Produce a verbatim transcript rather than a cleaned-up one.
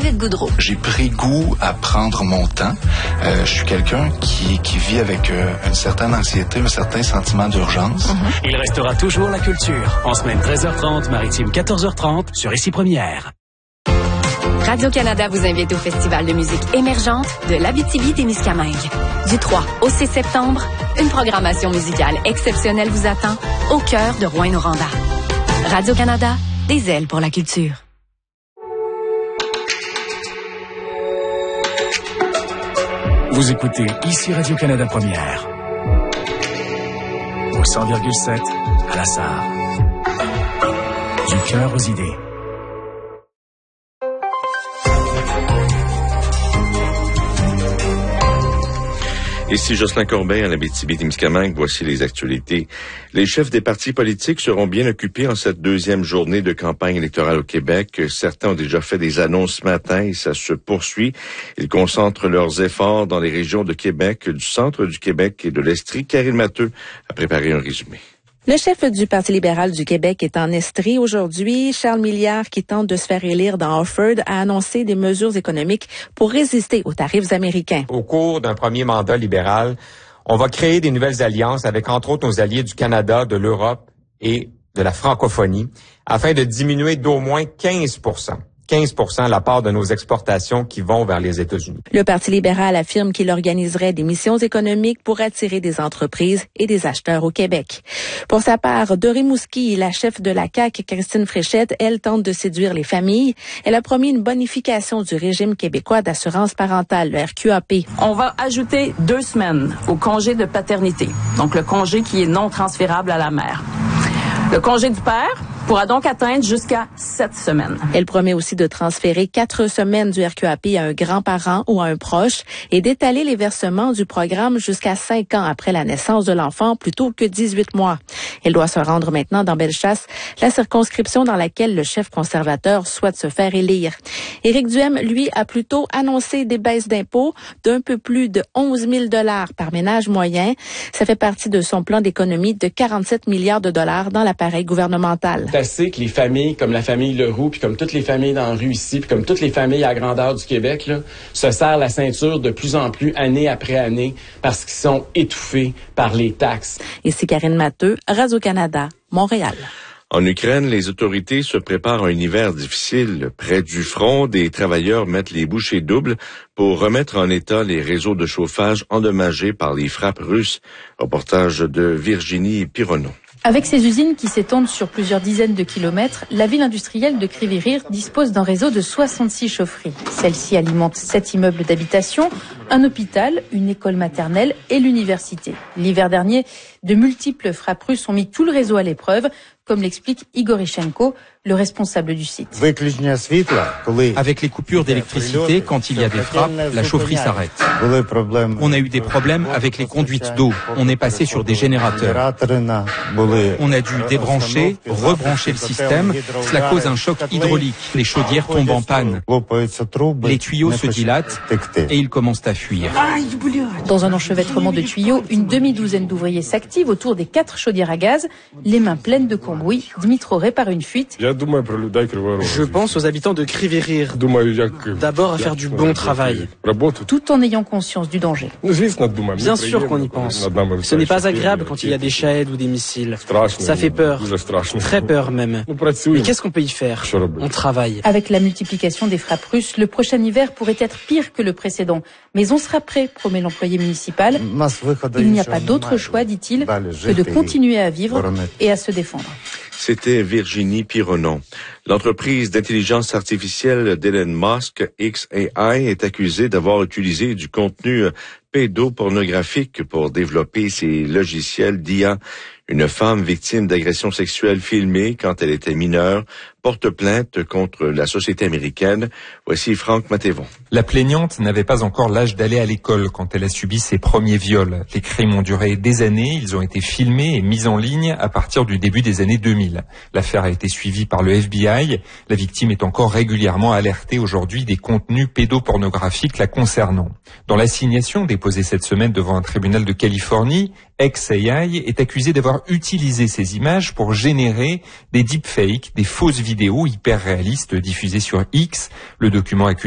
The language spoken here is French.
Éric Goudreau. J'ai pris goût à prendre mon temps. Euh, je suis quelqu'un qui, qui vit avec euh, une certaine anxiété, un certain sentiment d'urgence. Mm-hmm. Il restera toujours la culture. En semaine treize heures trente, maritime quatorze heures trente, sur Ici Première. Radio-Canada vous invite au Festival de musique émergente de l'Abitibi-Témiscamingue. Du trois au six septembre, une programmation musicale exceptionnelle vous attend au cœur de Rouyn-Noranda. Radio-Canada, des ailes pour la culture. Vous écoutez Ici Radio-Canada Première. Au cent virgule sept, à la Sarre. Du cœur aux idées. Ici Jocelyn Corbeil, à l'Abitibi-Témiscamingue, voici les actualités. Les chefs des partis politiques seront bien occupés en cette deuxième journée de campagne électorale au Québec. Certains ont déjà fait des annonces ce matin et ça se poursuit. Ils concentrent leurs efforts dans les régions de Québec, du centre du Québec et de l'Estrie. Karine Matheux a préparé un résumé. Le chef du Parti libéral du Québec est en Estrie aujourd'hui. Charles Milliard, qui tente de se faire élire dans Offord, a annoncé des mesures économiques pour résister aux tarifs américains. Au cours d'un premier mandat libéral, on va créer des nouvelles alliances avec, entre autres, nos alliés du Canada, de l'Europe et de la francophonie, afin de diminuer d'au moins quinze pour cent. quinze pour cent la part de nos exportations qui vont vers les États-Unis. Le Parti libéral affirme qu'il organiserait des missions économiques pour attirer des entreprises et des acheteurs au Québec. Pour sa part, de Rimouski, la chef de la C A Q, Christine Fréchette, elle tente de séduire les familles. Elle a promis une bonification du régime québécois d'assurance parentale, le R Q A P. On va ajouter deux semaines au congé de paternité, donc le congé qui est non transférable à la mère. Le congé du père pourra donc atteindre jusqu'à sept semaines. Elle promet aussi de transférer quatre semaines du R Q A P à un grand-parent ou à un proche et d'étaler les versements du programme jusqu'à cinq ans après la naissance de l'enfant plutôt que dix-huit mois. Elle doit se rendre maintenant dans Bellechasse, la circonscription dans laquelle le chef conservateur souhaite se faire élire. Éric Duhem, lui, a plutôt annoncé des baisses d'impôts d'un peu plus de onze mille dollars par ménage moyen. Ça fait partie de son plan d'économie de quarante-sept milliards de dollars dans l'appareil gouvernemental. C'est assez que les familles, comme la famille Leroux, puis comme toutes les familles dans la rue ici, puis comme toutes les familles à grandeur du Québec, là, se serrent la ceinture de plus en plus, année après année, parce qu'ils sont étouffés par les taxes. Ici Karine Matheux, Radio-Canada, Montréal. En Ukraine, les autorités se préparent à un hiver difficile. Près du front, des travailleurs mettent les bouchées doubles pour remettre en état les réseaux de chauffage endommagés par les frappes russes. Reportage de Virginie Pironneau. Avec ses usines qui s'étendent sur plusieurs dizaines de kilomètres, la ville industrielle de Krivi-Rih dispose d'un réseau de soixante-six chaufferies. Celle-ci alimente sept immeubles d'habitation, un hôpital, une école maternelle et l'université. L'hiver dernier, de multiples frappes russes ont mis tout le réseau à l'épreuve, comme l'explique Igor Ichenko, le responsable du site. Avec les coupures d'électricité, quand il y a des frappes, la chaufferie s'arrête. On a eu des problèmes avec les conduites d'eau. On est passé sur des générateurs. On a dû débrancher, rebrancher le système. Cela cause un choc hydraulique. Les chaudières tombent en panne. Les tuyaux se dilatent et ils commencent à fuir. Dans un enchevêtrement de tuyaux, une demi-douzaine d'ouvriers s'activent autour des quatre chaudières à gaz, les mains pleines de cambouis. Dmitro répare une fuite. Je pense aux habitants de Krivi-Rih. D'abord à faire du bon travail. Tout en ayant conscience du danger. Bien sûr qu'on y pense. Ce n'est pas agréable quand il y a des shaheds ou des missiles. Ça fait peur. Très peur même. Mais qu'est-ce qu'on peut y faire? On travaille. Avec la multiplication des frappes russes, le prochain hiver pourrait être pire que le précédent. Mais on sera prêt, promet l'employé municipal. Il n'y a pas d'autre choix, dit-il, que de continuer à vivre et à se défendre. C'était Virginie Pironneau. L'entreprise d'intelligence artificielle d'Elon Musk, X A I, est accusée d'avoir utilisé du contenu pédopornographique pour développer ses logiciels d'I A. Une femme victime d'agressions sexuelles filmées quand elle était mineure porte plainte contre la société américaine. Voici Franck Matévon. La plaignante n'avait pas encore l'âge d'aller à l'école quand elle a subi ses premiers viols. Les crimes ont duré des années, ils ont été filmés et mis en ligne à partir du début des années deux mille. L'affaire a été suivie par le F B I. La victime est encore régulièrement alertée aujourd'hui des contenus pédopornographiques la concernant. Dans l'assignation déposée cette semaine devant un tribunal de Californie, X A I est accusé d'avoir utilisé ces images pour générer des deepfakes, des fausses vidéos hyper réalistes diffusées sur X. Le document accuse